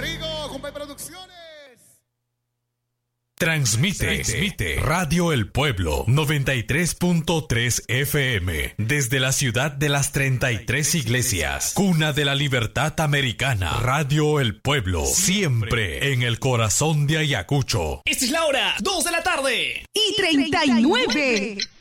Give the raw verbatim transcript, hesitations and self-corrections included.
Rigo, Jumbay Producciones. Transmite, Transmite Radio El Pueblo noventa y tres punto tres F M desde la ciudad de las treinta y tres iglesias, cuna de la libertad americana. Radio El Pueblo, siempre en el corazón de Ayacucho. Esta es la hora, dos de la tarde y treinta y nueve.